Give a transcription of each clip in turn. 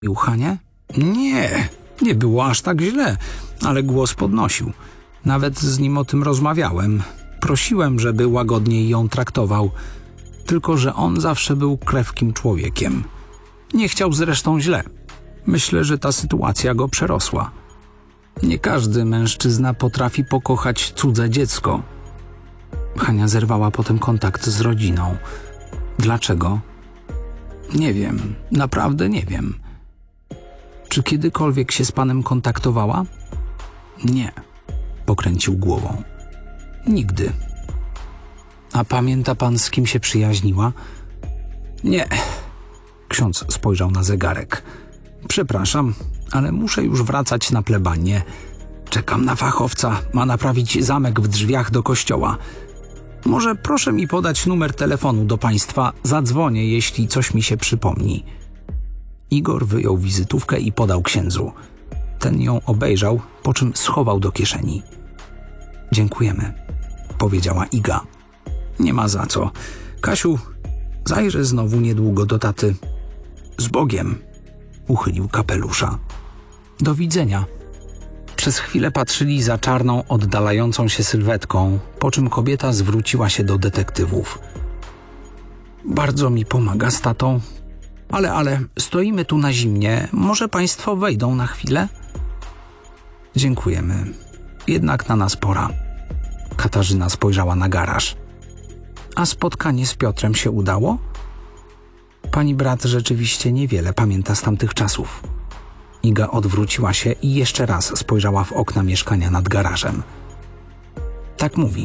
Hanie? Nie było aż tak źle, ale głos podnosił. Nawet z nim o tym rozmawiałem. Prosiłem, żeby łagodniej ją traktował. Tylko że on zawsze był krewkim człowiekiem. Nie chciał zresztą źle. Myślę, że ta sytuacja go przerosła. Nie każdy mężczyzna potrafi pokochać cudze dziecko. Hania zerwała potem kontakt z rodziną. Dlaczego? Nie wiem, naprawdę nie wiem. Czy kiedykolwiek się z panem kontaktowała? Nie, pokręcił głową. Nigdy. A pamięta pan, z kim się przyjaźniła? Nie. Ksiądz spojrzał na zegarek. Przepraszam, ale muszę już wracać na plebanię. Czekam na fachowca, ma naprawić zamek w drzwiach do kościoła. Może proszę mi podać numer telefonu do państwa, zadzwonię, jeśli coś mi się przypomni. Igor wyjął wizytówkę i podał księdzu. Ten ją obejrzał, po czym schował do kieszeni. Dziękujemy, powiedziała Iga. Nie ma za co. Kasiu, zajrzę znowu niedługo do taty. Z Bogiem, uchylił kapelusza. Do widzenia. Przez chwilę patrzyli za czarną, oddalającą się sylwetką, po czym kobieta zwróciła się do detektywów. Bardzo mi pomaga z tatą. Ale stoimy tu na zimnie. Może państwo wejdą na chwilę? Dziękujemy. Jednak na nas pora. Katarzyna spojrzała na garaż. A spotkanie z Piotrem się udało? Pani brat rzeczywiście niewiele pamięta z tamtych czasów. Iga odwróciła się i jeszcze raz spojrzała w okna mieszkania nad garażem. Tak mówi.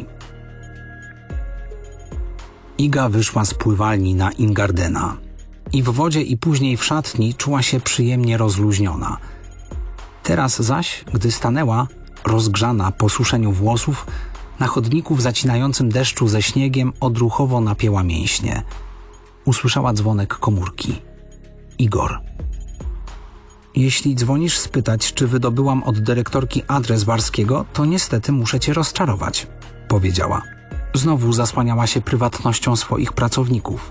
Iga wyszła z pływalni na Ingardena. I w wodzie i później w szatni czuła się przyjemnie rozluźniona. Teraz zaś, gdy stanęła, rozgrzana po suszeniu włosów, na chodniku w zacinającym deszczu ze śniegiem odruchowo napięła mięśnie. Usłyszała dzwonek komórki. Igor. Jeśli dzwonisz spytać, czy wydobyłam od dyrektorki adres Barskiego, to niestety muszę cię rozczarować, powiedziała. Znowu zasłaniała się prywatnością swoich pracowników.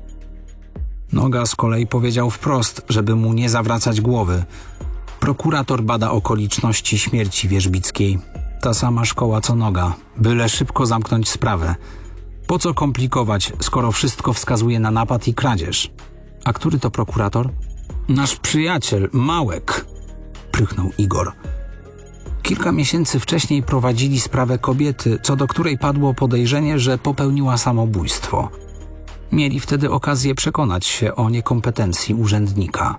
Noga z kolei powiedział wprost, żeby mu nie zawracać głowy. Prokurator bada okoliczności śmierci Wierzbickiej. Ta sama szkoła co Noga. Byle szybko zamknąć sprawę. Po co komplikować, skoro wszystko wskazuje na napad i kradzież? A który to prokurator? Nasz przyjaciel, Małek, prychnął Igor. Kilka miesięcy wcześniej prowadzili sprawę kobiety, co do której padło podejrzenie, że popełniła samobójstwo. Mieli wtedy okazję przekonać się o niekompetencji urzędnika.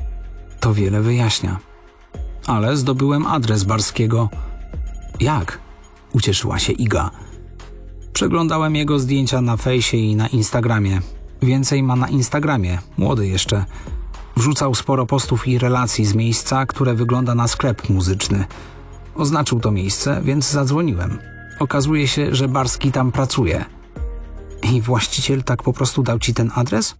To wiele wyjaśnia. Ale zdobyłem adres Barskiego. Jak? Ucieszyła się Iga. Przeglądałem jego zdjęcia na fejsie i na Instagramie. Więcej ma na Instagramie, młody jeszcze. Wrzucał sporo postów i relacji z miejsca, które wygląda na sklep muzyczny. Oznaczył to miejsce, więc zadzwoniłem. Okazuje się, że Barski tam pracuje. I właściciel tak po prostu dał ci ten adres?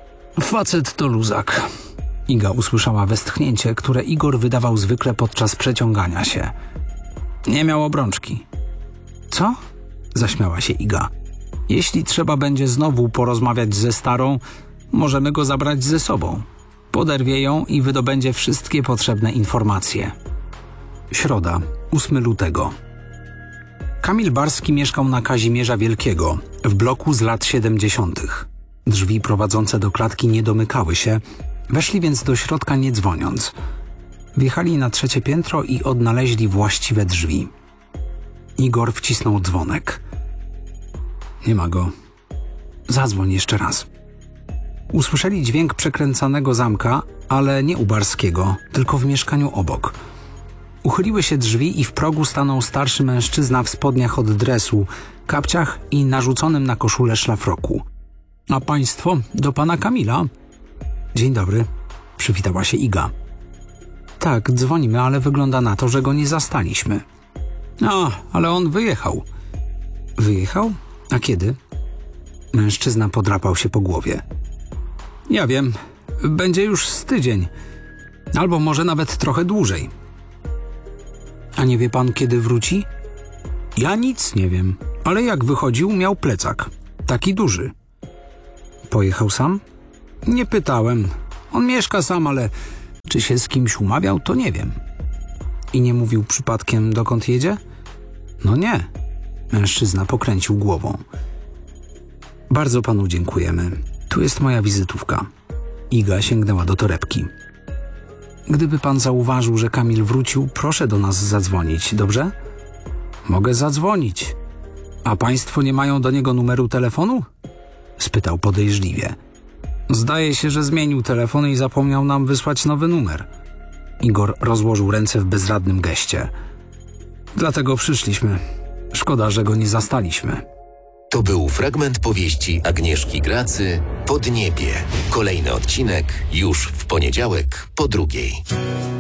Facet to luzak. Iga usłyszała westchnięcie, które Igor wydawał zwykle podczas przeciągania się. Nie miał obrączki. Co? Zaśmiała się Iga. Jeśli trzeba będzie znowu porozmawiać ze starą, możemy go zabrać ze sobą. Poderwie ją i wydobędzie wszystkie potrzebne informacje. Środa, 8 lutego. Kamil Barski mieszkał na Kazimierza Wielkiego, w bloku z lat 70. Drzwi prowadzące do klatki nie domykały się, weszli więc do środka nie dzwoniąc. Wjechali na 3. piętro i odnaleźli właściwe drzwi. Igor wcisnął dzwonek. Nie ma go. Zadzwoń jeszcze raz. Usłyszeli dźwięk przekręcanego zamka, ale nie u Barskiego, tylko w mieszkaniu obok. Uchyliły się drzwi i w progu stanął starszy mężczyzna w spodniach od dresu, kapciach i narzuconym na koszulę szlafroku. A państwo, do pana Kamila? Dzień dobry, przywitała się Iga. Tak, dzwonimy, ale wygląda na to, że go nie zastaliśmy. A, ale on wyjechał. Wyjechał? A kiedy? Mężczyzna podrapał się po głowie. Ja wiem, będzie już z tydzień. Albo może nawet trochę dłużej. A nie wie pan, kiedy wróci? Ja nic nie wiem, ale jak wychodził, miał plecak. Taki duży. Pojechał sam? Nie pytałem. On mieszka sam, ale Czy się z kimś umawiał, to nie wiem. I nie mówił przypadkiem, dokąd jedzie? No nie. Mężczyzna pokręcił głową. Bardzo panu dziękujemy. Tu jest moja wizytówka. Iga sięgnęła do torebki. Gdyby pan zauważył, że Kamil wrócił, proszę do nas zadzwonić, dobrze? Mogę zadzwonić. A państwo nie mają do niego numeru telefonu? Spytał podejrzliwie. Zdaje się, że zmienił telefon i zapomniał nam wysłać nowy numer. Igor rozłożył ręce w bezradnym geście. Dlatego przyszliśmy. Szkoda, że go nie zastaliśmy. To był fragment powieści Agnieszki Gracy Podniebie. Kolejny odcinek już w poniedziałek po 2:00.